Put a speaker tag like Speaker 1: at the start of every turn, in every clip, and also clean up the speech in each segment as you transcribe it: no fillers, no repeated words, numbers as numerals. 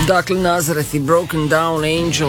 Speaker 1: Dakle, Nazareth i Broken Down Angel.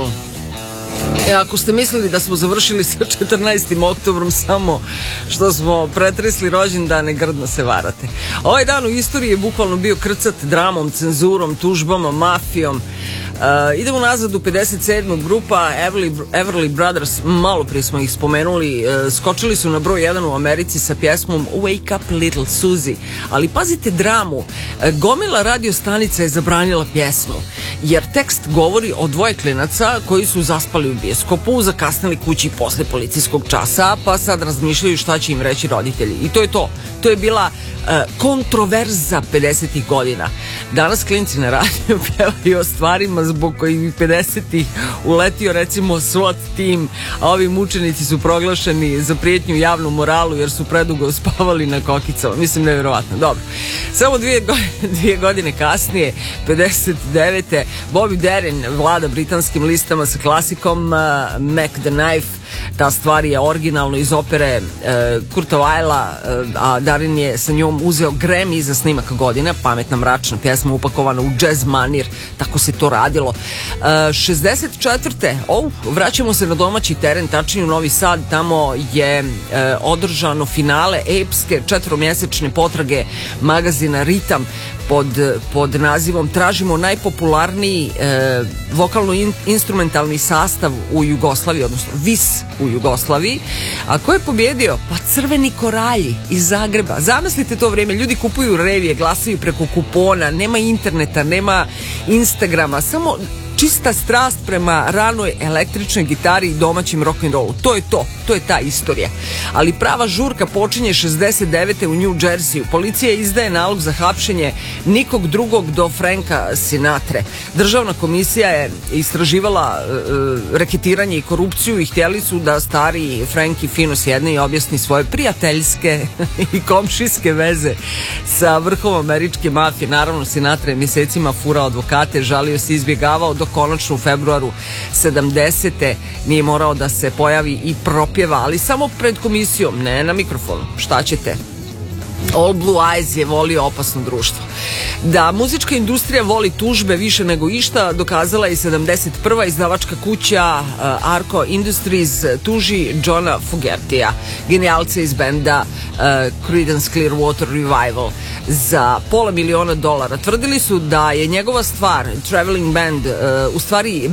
Speaker 1: Ako ste mislili da smo završili sa 14. oktobrom samo što smo pretresli rođendane, grdno se varate. Ovaj dan u istoriji je bukvalno bio krcat dramom, cenzurom, tužbama, mafijom. Idemo nazad u 57. grupa Everly Brothers, malo prije smo ih spomenuli, skočili su na broj 1 u Americi sa pjesmom Wake Up Little Susie, ali pazite dramu, gomila radio stanica je zabranila pjesmu, jer tekst govori o dvoje klinaca koji su zaspali u bioskopu, zakasnili kući posle policijskog časa, pa sad razmišljaju šta će im reći roditelji. I to je to. To je bila kontroverza 50. godina. Danas klinci na radiju pjevaju o stvarima zbog kojih bi 50. uletio recimo SWAT tim, a ovi mučenici su proglašeni za prijetnju javnom moralu jer su predugo spavali na kokicama. Mislim, nevjerovatno. Dobro. Samo dvije godine kasnije, 59. Bobby Darin vlada britanskim listama sa klasikom Mac the Knife. Ta stvar je originalno iz opere Kurta Weila, a Darin je sa njom uzeo Grammy za snimak godine. Pametna mračna pjesma upakovana u jazz manir, tako se to radilo. 64. Vraćamo se na domaći teren, tačnije u Novi Sad. Tamo je održano finale epske 4-mjesečne potrage magazina Ritam pod nazivom Tražimo najpopularniji vokalno-instrumentalni sastav u Jugoslaviji, odnosno VIS u Jugoslaviji. A ko je pobjedio? Pa Crveni koralji iz Zagreba. Zamislite to vrijeme, ljudi kupuju revije, glasaju preko kupona, nema interneta, nema Instagrama, samo čista strast prema ranoj električnoj gitari i domaćim rock'n'rollu. To je to. To je ta istorija. Ali prava žurka počinje 69. u New Jerseyu. Policija izdaje nalog za hapšenje nikog drugog do Franka Sinatre. Državna komisija je istraživala reketiranje i korupciju i htjeli su da stari Franki fino sjedne i objasni svoje prijateljske i komšijske veze sa vrhom američke mafije. Naravno, Sinatra je mjesecima furao advokate, žalio se, izbjegavao, dok konačno u februaru 70. nije morao da se pojavi i propjeva, ali samo pred komisijom, ne na mikrofonu. Šta ćete? All Blue Eyes je volio opasno društvo. Da muzička industrija voli tužbe više nego išta dokazala je 71. izdavačka kuća Arco Industries tuži Johna Fogertija, genijalca iz benda Creedence Clearwater Revival, za $500,000. Tvrdili su da je njegova stvar Traveling Band u stvari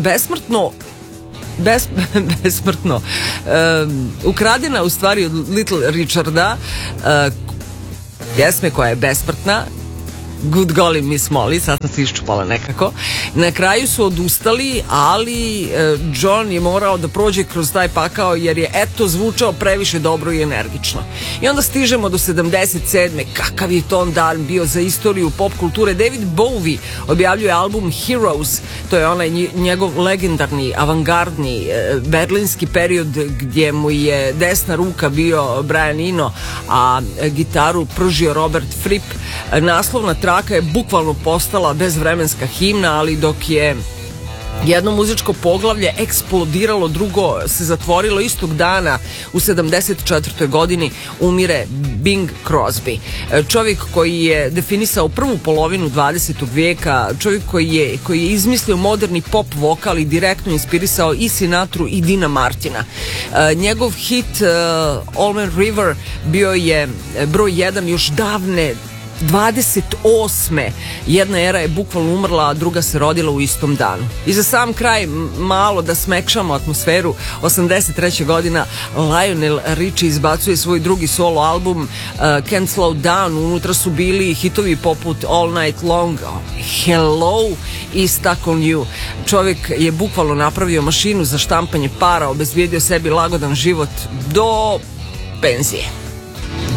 Speaker 1: besmrtno ukradena u stvari od Little Richarda, pjesme koja je besmrtna, Good Golly Miss Molly, sad sam se iščupala nekako. Na kraju su odustali, ali John je morao da prođe kroz taj pakao jer je eto zvučao previše dobro i energično. I onda stižemo do 77. Kakav je to dan bio za istoriju pop kulture. David Bowie objavljuje album Heroes, to je onaj njegov legendarni, avangardni berlinski period gdje mu je desna ruka bio Brian Eno, a gitaru pržio Robert Fripp. Naslovna traka je bukvalno postala bezvremenska himna, ali dok je jedno muzičko poglavlje eksplodiralo, drugo se zatvorilo istog dana. U 74. godini umire Bing Crosby, čovjek koji je definisao prvu polovinu 20. vijeka, čovjek koji je izmislio moderni pop vokal i direktno inspirisao i Sinatru i Dina Martina. Njegov hit All Man River bio je broj 1 još davne 28. Jedna era je bukvalno umrla, a druga se rodila u istom danu. I za sam kraj, malo da smekšamo atmosferu, 83. godina Lionel Richie izbacuje svoj drugi solo album Can't Slow Down. Unutra su bili hitovi poput All Night Long, Hello i Stuck on You. Čovjek je bukvalno napravio mašinu za štampanje para, obezbijedio sebi lagodan život do penzije.